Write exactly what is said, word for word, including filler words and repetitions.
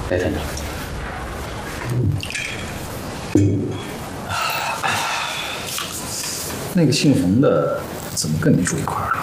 来，团长。 那个姓冯的怎么跟你住一块儿了？